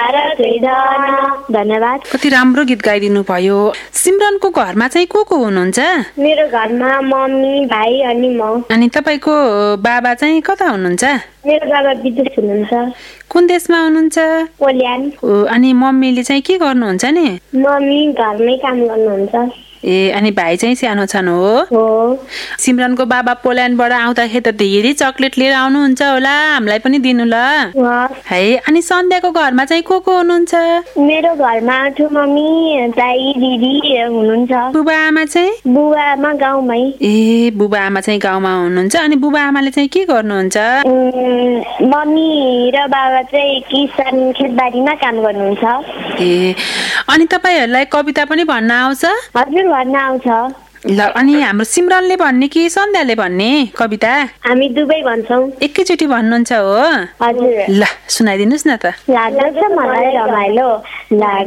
धन्यवाद। कति राम्रो गीत गाइदिनु भयो। सिमरनको घरमा चाहिँ को हुनुहुन्छ? मेरो घरमा मम्मी, भाइ अनि म। अनि तपाईको बाबा चाहिँ कता हुनुहुन्छ? मेरो बाबा विदेश हुनुहुन्छ। कुन देशमा हुनुहुन्छ? पोल्यान्ड। अनि मम्मीले चाहिँ के गर्नुहुन्छ नि? मम्मी घरमै काम गर्नुहुन्छ। अनि भाइ चाहिँ सानो छन् हो? सिमरनको बाबा पोल्यान्डबाट आउँदाखेरि त धेरै चकलेट लिएर आउनुहुन्छ होला, हामीलाई पनि दिनु ल है। अनि सन्ध्याको घरमा चाहिँ को हुनुहुन्छ? मेरो घरमा मम्मी, दाइ, दिदी हुनुहुन्छ। बुबा आमा चाहिँ? बुबा आमा गाउँमै। बुबा आमा चाहिँ गाउँमा हुनुहुन्छ। अनि बुबा आमाले चाहिँ के गर्नुहुन्छ? मम्मी र बाबा चाहिँ किसान खेतबारीमा काम गर्नुहुन्छ। अनि तपाईहरुलाई कविता पनि भन्न आउँछ? हजुर, भन्न आउँछ। ल, अनि हाम्रो सिमरनले भन्ने कि सन्ध्याले भन्ने कविता? हामी दुवै भन्छौँ। एकैचोटि भन्नुहुन्छ हो? हजुर। ल, सुनाइदिनुस् न त। लाग्छ मलाई रमाइलो,